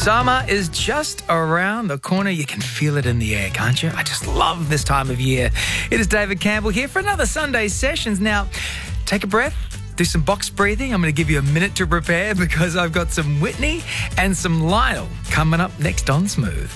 Summer is just around the corner. You can feel it in the air, can't you? I just love this time of year. It is David Campbell here for another Sunday Sessions. Now, take a breath, do some box breathing. I'm going to give you a minute to prepare because I've got some Whitney and some Lionel coming up next on Smooth.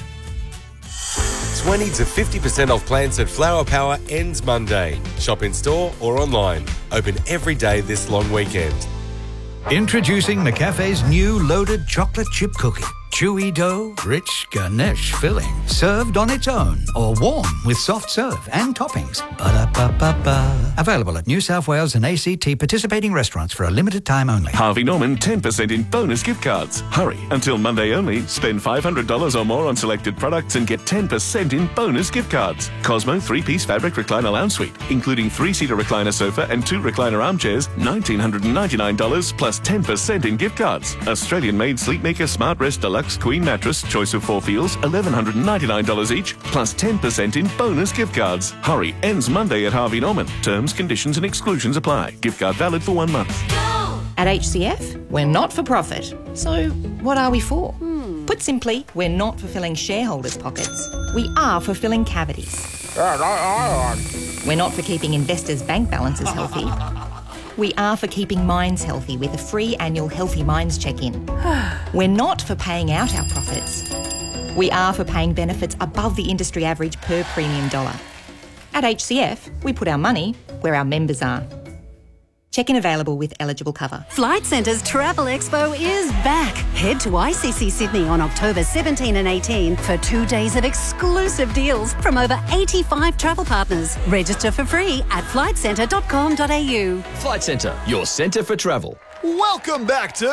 20 to 50% off plants at Flower Power ends Monday. Shop in store or online. Open every day this long weekend. Introducing McCafe's new loaded chocolate chip cookie. Chewy dough, rich ganache filling, served on its own or warm with soft serve and toppings. Ba-da-ba-ba-ba. Available at New South Wales and ACT participating restaurants for a limited time only. Harvey Norman 10% in bonus gift cards. Hurry, until Monday only. Spend $500 or more on selected products and get 10% in bonus gift cards. Cosmo 3-piece fabric recliner lounge suite, including 3-seater recliner sofa and 2 recliner armchairs, $1,999 plus 10% in gift cards. Australian-made Sleepmaker Smart Rest Deluxe Queen Mattress, choice of 4 feels, $1,199 each, plus 10% in bonus gift cards. Hurry, ends Monday at Harvey Norman. Terms, conditions and exclusions apply. Gift card valid for 1 month. At HCF, we're not for profit. So what are we for? Put simply, we're not for filling shareholders' pockets. We are for filling cavities. We're not for keeping investors' bank balances healthy. We are for keeping minds healthy with a free annual Healthy Minds check-in. We're not for paying out our profits. We are for paying benefits above the industry average per premium dollar. At HCF, we put our money where our members are. Check-in available with eligible cover. Flight Centre's Travel Expo is back. Head to ICC Sydney on October 17 and 18 for 2 days of exclusive deals from over 85 travel partners. Register for free at flightcentre.com.au. Flight Centre, your centre for travel. Welcome back to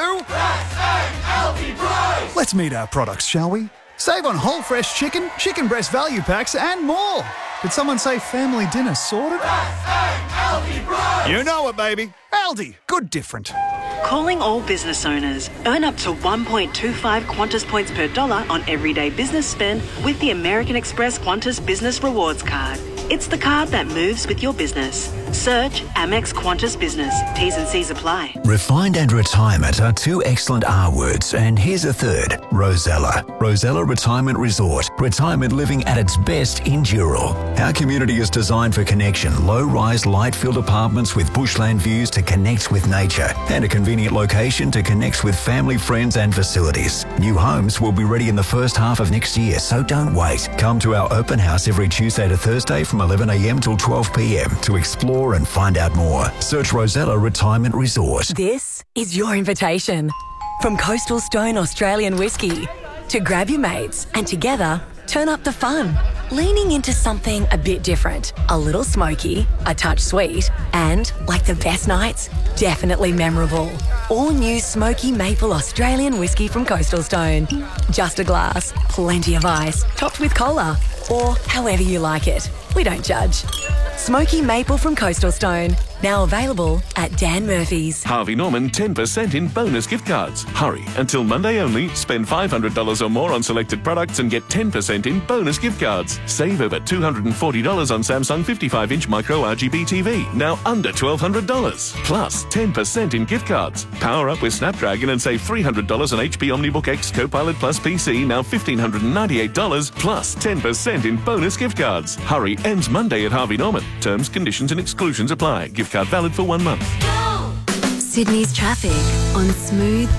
Let's meet our products, shall we? Save on whole fresh chicken, chicken breast value packs and more. Did someone say family dinner sorted? You know it, baby. Aldi, good different. Calling all business owners. Earn up to 1.25 Qantas points per dollar on everyday business spend with the American Express Qantas Business Rewards Card. It's the card that moves with your business. Search Amex Qantas Business. T's and C's apply. Refined and retirement are 2 excellent R words, and here's a third, Rosella. Rosella Retirement Resort. Retirement living at its best in Dural. Our community is designed for connection. Low-rise, light-filled apartments with bushland views to connect with nature, and a convenient location to connect with family, friends and facilities. New homes will be ready in the first half of next year, so don't wait. Come to our open house every Tuesday to Thursday from 11 a.m. till 12 p.m. to explore and find out more. Search Rosella Retirement Resort. This is your invitation. From Coastal Stone Australian Whiskey to grab your mates and together turn up the fun. Leaning into something a bit different, a little smoky, a touch sweet, and, like the best nights, definitely memorable. All new Smoky Maple Australian Whiskey from Coastal Stone. Just a glass, plenty of ice, topped with cola, or however you like it. We don't judge. Smoky Maple from Coastal Stone. Now available at Dan Murphy's. Harvey Norman 10% in bonus gift cards. Hurry, until Monday only. Spend $500 or more on selected products and get 10% in bonus gift cards. Save over $240 on Samsung 55-inch micro RGB TV, now under $1,200. Plus 10% in gift cards. Power up with Snapdragon and save $300 on HP OmniBook X Copilot Plus PC, now $1,598, plus 10% in bonus gift cards. Hurry, ends Monday at Harvey Norman. Terms, conditions and exclusions apply. Gift card valid for 1 month. Sydney's traffic on Smooth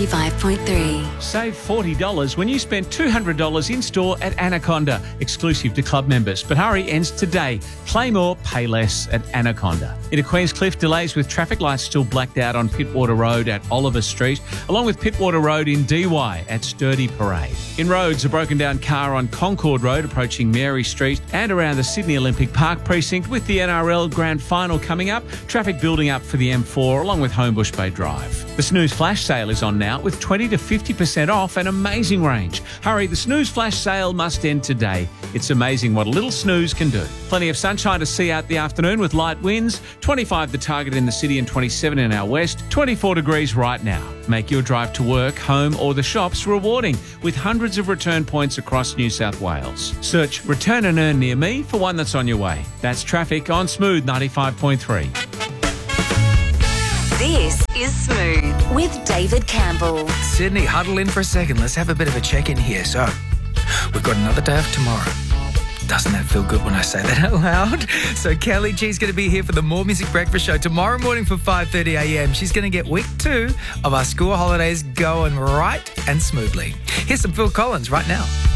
95.3. Save $40 when you spend $200 in store at Anaconda, exclusive to club members. But hurry, ends today. Play more, pay less at Anaconda. Into Queenscliff, delays with traffic lights still blacked out on Pittwater Road at Oliver Street, along with Pittwater Road in DY at Sturdy Parade. In roads, a broken down car on Concord Road approaching Mary Street and around the Sydney Olympic Park precinct with the NRL Grand Final coming up. Traffic building up for the M4 along with Homebush Bay Drive. The Snooze Flash Sale is on now with 20 to 50% off an amazing range. Hurry, the Snooze Flash Sale must end today. It's amazing what a little snooze can do. Plenty of sunshine to see out the afternoon with light winds. 25 the target in the city and 27 in our west. 24 degrees right now. Make your drive to work, home or the shops rewarding with hundreds of return points across New South Wales. Search Return and Earn near me for one that's on your way. That's traffic on Smooth 95.3. This is Smooth. with David Campbell. Sydney, huddle in for a second. Let's have a bit of a check-in here. So, we've got another day off tomorrow. Doesn't that feel good when I say that out loud? So Kelly G's going to be here for the More Music Breakfast Show tomorrow morning for 5:30 a.m. She's going to get week 2 of our school holidays going right and smoothly. Here's some Phil Collins right now.